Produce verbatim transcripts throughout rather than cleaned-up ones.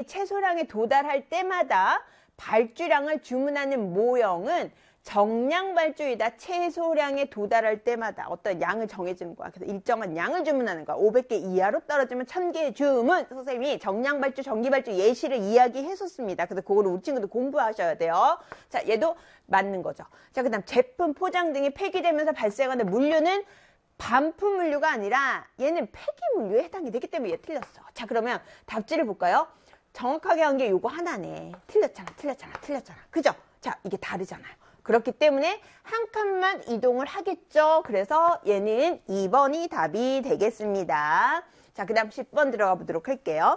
최소량에 도달할 때마다 발주량을 주문하는 모형은 정량 발주이다. 최소량에 도달할 때마다 어떤 양을 정해주는 거야. 그래서 일정한 양을 주문하는 거야. 오백 개 이하로 떨어지면 천 개 주문. 선생님이 정량 발주, 정기 발주 예시를 이야기했었습니다. 그래서 그거를 우리 친구들 공부하셔야 돼요. 자, 얘도 맞는 거죠. 자, 그 다음 제품, 포장 등이 폐기되면서 발생하는 물류는 반품 물류가 아니라 얘는 폐기 물류에 해당이 되기 때문에 얘 틀렸어. 자, 그러면 답지를 볼까요? 정확하게 한 게 요거 하나네. 틀렸잖아, 틀렸잖아, 틀렸잖아. 그죠? 자, 이게 다르잖아요. 그렇기 때문에 한 칸만 이동을 하겠죠. 그래서 얘는 이 번이 답이 되겠습니다. 자, 그 다음 십 번 들어가 보도록 할게요.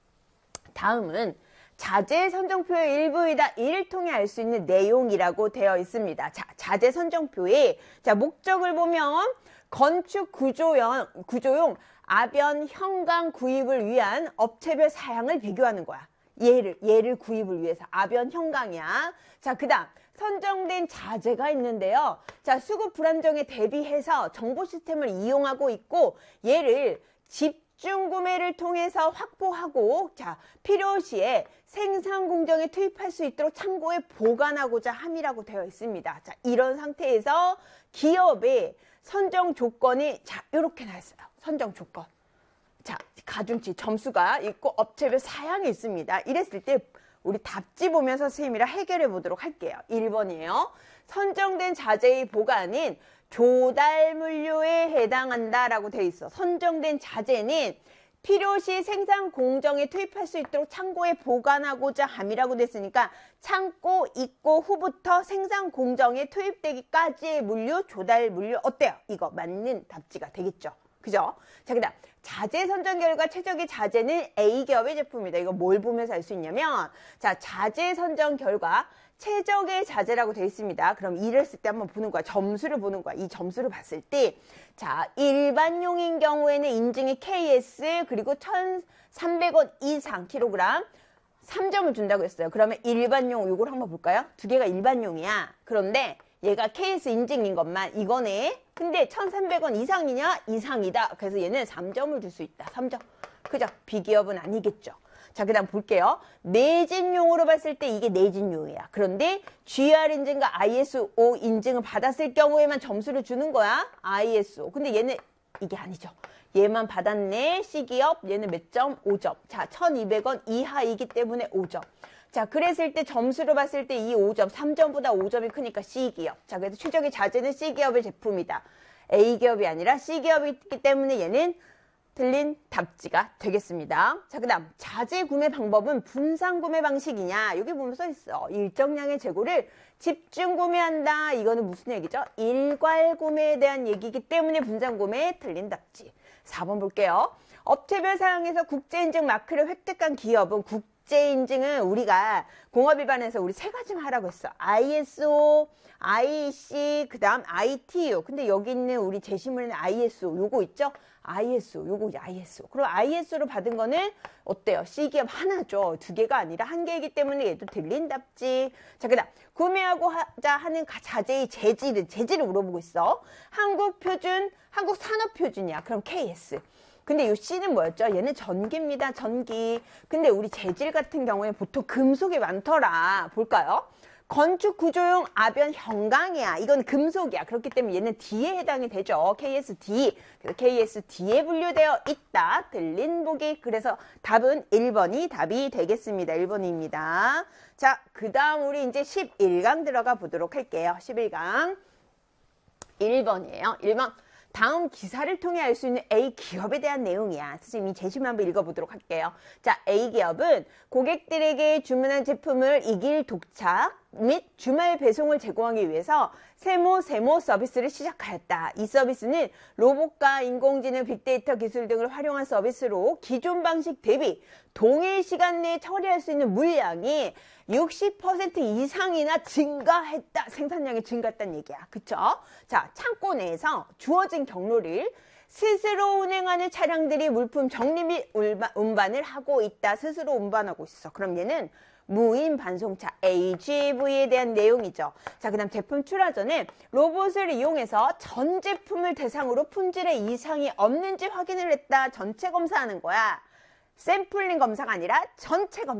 다음은 자재 선정표의 일부이다. 이를 통해 알 수 있는 내용이라고 되어 있습니다. 자, 자재 선정표의 자, 목적을 보면 건축 구조용, 구조용 아변 현강 구입을 위한 업체별 사양을 비교하는 거야. 얘를, 얘를 구입을 위해서. 아변 현강이야. 자, 그 다음. 선정된 자재가 있는데요. 자, 수급 불안정에 대비해서 정보 시스템을 이용하고 있고, 얘를 집중 구매를 통해서 확보하고, 자, 필요시에 생산 공정에 투입할 수 있도록 창고에 보관하고자 함이라고 되어 있습니다. 자, 이런 상태에서 기업의 선정 조건이, 자, 이렇게 나왔어요. 선정 조건. 자, 가중치 점수가 있고 업체별 사양이 있습니다. 이랬을 때 우리 답지 보면서 선생님이랑 해결해 보도록 할게요. 일 번이에요. 선정된 자재의 보관은 조달 물류에 해당한다라고 되어 있어. 선정된 자재는 필요시 생산 공정에 투입할 수 있도록 창고에 보관하고자 함이라고 됐으니까 창고 입고 후부터 생산 공정에 투입되기까지의 물류, 조달 물류 어때요? 이거 맞는 답지가 되겠죠. 그죠? 자, 그 다음 자재 선정 결과 최적의 자재는 A기업의 제품이다. 이거 뭘 보면서 알 수 있냐면 자, 자재 선정 결과 최적의 자재라고 되어 있습니다. 그럼 이랬을 때 한번 보는 거야. 점수를 보는 거야. 이 점수를 봤을 때 자, 일반용인 경우에는 인증이 케이에스 그리고 천삼백 원 이상 킬로그램 삼 점을 준다고 했어요. 그러면 일반용 요걸 한번 볼까요? 두 개가 일반용이야. 그런데 얘가 케이에스 인증인 것만 이거네. 근데 천삼백 원 이상이냐? 이상이다. 그래서 얘는 삼 점을 줄 수 있다. 삼 점. 그죠? 비기업은 아니겠죠. 자, 그 다음 볼게요. 내진용으로 봤을 때 이게 내진용이야. 그런데 지알 인증과 아이에스오 인증을 받았을 경우에만 점수를 주는 거야. 아이에스오. 근데 얘는 이게 아니죠. 얘만 받았네. C기업. 얘는 몇 점? 오 점. 자, 천이백 원 이하이기 때문에 오 점. 자, 그랬을 때 점수로 봤을 때 이 오 점, 삼 점보다 오 점이 크니까 C기업. 자, 그래서 최적의 자재는 C기업의 제품이다. A기업이 아니라 C기업이기 때문에 얘는 틀린 답지가 되겠습니다. 자, 그 다음 자재 구매 방법은 분산 구매 방식이냐. 여기 보면 써 있어. 일정량의 재고를 집중 구매한다. 이거는 무슨 얘기죠? 일괄 구매에 대한 얘기이기 때문에 분산 구매에 틀린 답지. 사 번 볼게요. 업체별 사용해서 국제인증 마크를 획득한 기업은 국제인증은 우리가 공업일반에서 우리 세 가지만 하라고 했어. 아이에스오, 아이씨, 그 다음 아이티유. 근데 여기 있는 우리 제시물에는 아이에스오 요거 있죠? 아이에스오 요거 아이에스오. 그럼 아이에스오로 받은 거는 어때요? C기업 하나죠. 두 개가 아니라 한 개이기 때문에 얘도 들린 답지. 자, 그 다음 구매하고자 하는 자재의 재질은 재질을 물어보고 있어. 한국 표준, 한국 산업 표준이야. 그럼 케이에스. 근데 이 C는 뭐였죠? 얘는 전기입니다. 전기. 근데 우리 재질 같은 경우에 보통 금속이 많더라. 볼까요? 건축 구조용 아변 현강이야. 이건 금속이야. 그렇기 때문에 얘는 D에 해당이 되죠. 케이에스디. 그래서 케이에스디에 분류되어 있다. 들린 보기. 그래서 답은 일 번이 답이 되겠습니다. 일 번입니다. 자, 그 다음 우리 이제 십일 강 들어가 보도록 할게요. 십일 강. 일 번이에요. 일 번. 다음 기사를 통해 알 수 있는 A기업에 대한 내용이야. 선생님이 제시문 한번 읽어보도록 할게요. 자, A기업은 고객들에게 주문한 제품을 이 길 도착 및 주말 배송을 제공하기 위해서 세모 세모 서비스를 시작하였다. 이 서비스는 로봇과 인공지능 빅데이터 기술 등을 활용한 서비스로 기존 방식 대비 동일 시간 내에 처리할 수 있는 물량이 육십 퍼센트 이상이나 증가했다. 생산량이 증가했다는 얘기야. 그쵸? 자, 창고 내에서 주어진 경로를 스스로 운행하는 차량들이 물품 정리 및 운반을 하고 있다. 스스로 운반하고 있어. 그럼 얘는 무인 반송차 에이지브이에 대한 내용이죠. 자, 그 다음 제품 출하 전에 로봇을 이용해서 전 제품을 대상으로 품질에 이상이 없는지 확인을 했다. 전체 검사하는 거야. 샘플링 검사가 아니라 전체 검사.